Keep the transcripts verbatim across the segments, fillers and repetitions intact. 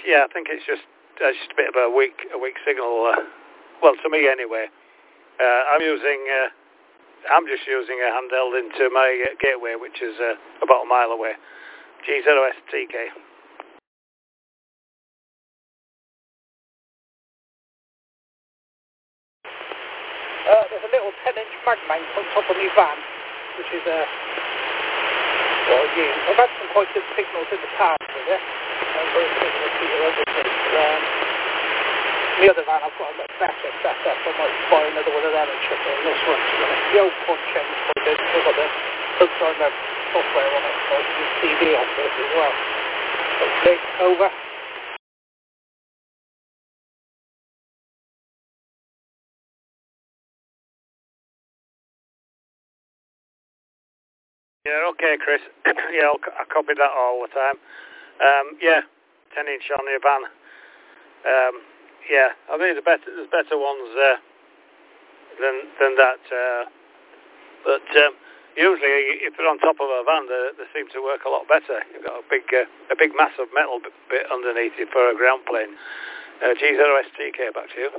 yeah, I think it's just uh, just a bit of a weak a weak signal. Uh, well, to me anyway. Uh, I'm using uh, I'm just using a handheld into my uh, gateway, which is uh, about a mile away. G zero S T K. Uh, there's a little ten inch mag mount on top of my van, which is a. Uh, what I use. I've had some quite good signals in the past with it. I'm very similar to your other things. Um, the other van I've got a little better setup. I might buy another one of them and chuck it on this one. So the old punch end is quite good. I've got the Hooktimer software on it, so I can use T V on this as well. Hopefully, over. Yeah, okay, Chris. yeah, I'll, I copy that all the time. Um, yeah, ten inch on your van. Um, yeah, I mean, there's better, there's better ones uh, than than that. Uh, but um, usually, if they're on top of a van, they, they seem to work a lot better. You've got a big uh, a big mass of metal bit underneath you for a ground plane. Uh, G zero S T K, back to you.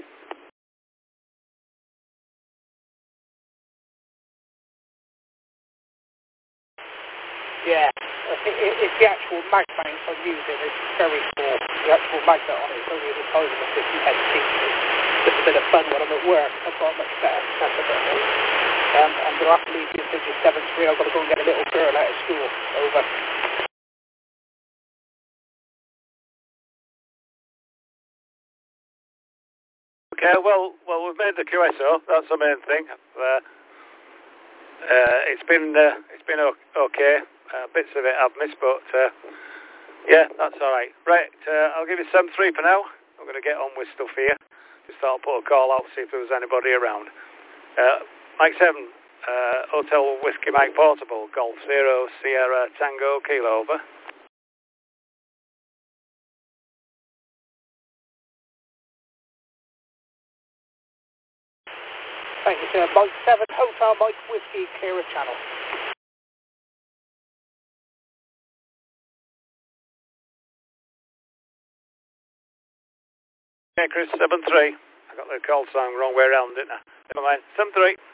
Yeah, I think it's the actual mag mount I'm using. It's very small. The actual magnet on it is only the size of a fifty pence piece. It's just a bit of fun when I'm at work. I've got a much better setup at home. Um, I'm going to have to leave you until your seven three. I've got to go and get a little girl out of school. Over. Okay, well, well, we've made the Q S O. That's the main thing. Uh, uh, it's been uh, it's been okay. Uh, bits of it I've missed, but uh, yeah, that's all right. Right, uh, I'll give you seven three for now. I'm going to get on with stuff here. Just thought I'll put a call out, see if there was anybody around. Uh, Mike seven, uh, Hotel Whiskey Mike Portable, Golf zero Sierra Tango Kilo, over. Thank you, sir. Mike seven, Hotel Mike Whiskey, clear a channel. Okay, Chris, seven three. I got the call song wrong way around, didn't I? Never mind. seven three.